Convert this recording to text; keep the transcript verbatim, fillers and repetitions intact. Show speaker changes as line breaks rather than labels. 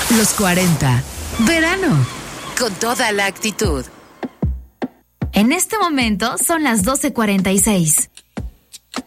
Los cuarenta. Verano. Con toda la actitud.
En este momento son las doce cuarenta y seis.